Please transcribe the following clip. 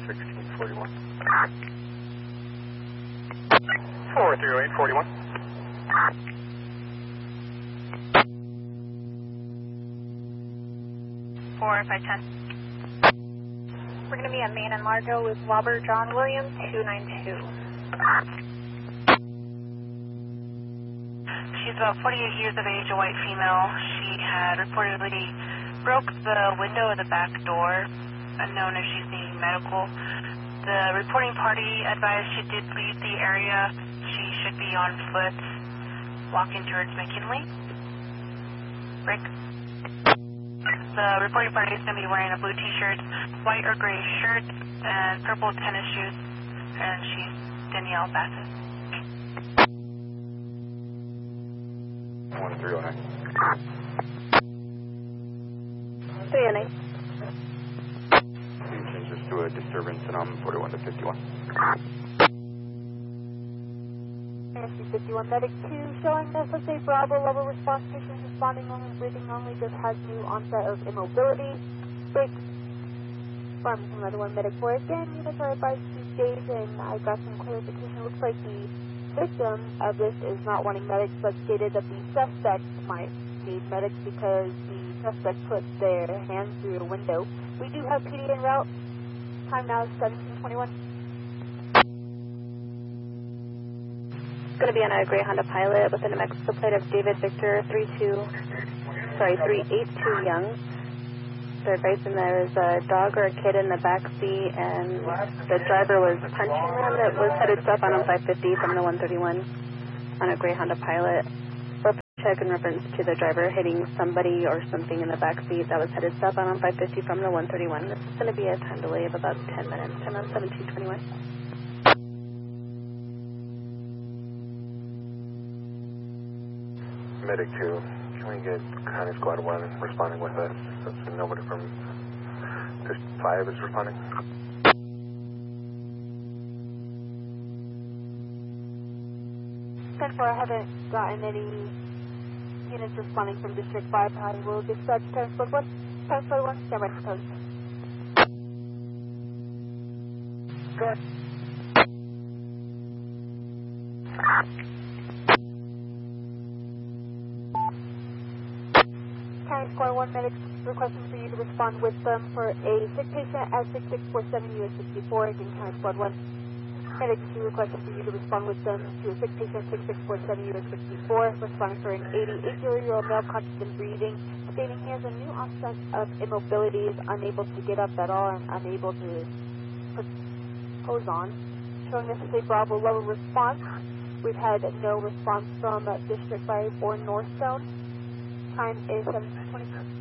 1641. 430841. 4510. We're going to be at Main and Largo with Robert John Williams, 292. She's about 48 years of age, a white female. She had reportedly broke the window of the back door, unknown if she's needing medical. The reporting party advised she did leave the area. She should be on foot, walking towards McKinley. Rick? The reporting party is going to be wearing a blue t-shirt, white or gray shirt, and purple tennis shoes, and she's Danielle Bassett. 1309. 309. Please change this to a disturbance and 41 to 51. 51 medic 2 showing SSA Bravo level response, patients responding only, breathing only, just has new onset of immobility. Big from another one medic 4 again, units are advised to stage, and I got some clarification. Looks like the victim of this is not wanting medics, but stated that the suspect might need medics because the suspect put their hands through a window. We do have PD en route. Time now is 1721. Going to be on a gray Honda Pilot with a New Mexico plate of David Victor 382 Young. They're advising there's a dog or a kid in the back seat, and the driver was punching them. That was headed south on 550 from the 131 on a gray Honda Pilot. We'll check in reference to the driver hitting somebody or something in the back seat that was headed south on 550 from the 131. This is going to be a time delay of about 10 minutes. Time on 1721. Medic 2, can we get County Squad 1 responding with us? So nobody from District 5 is responding. 10-4, I haven't gotten any units responding from District 5. I will dispatch Transport 1. Transport 1, stand by for post. Go ahead. County Squad 1 medics requesting for you to respond with them for a sick patient at 6647 US 64. Again, County Squad 1 medics requesting for you to respond with them to a sick patient 6647 US 64. Responding for an 88-year-old male conscious and breathing, stating he has a new onset of immobility, is unable to get up at all and unable to put clothes on. Showing us a Bravo level response. We've had no response from District 5 or Northstone. Time is 17:20.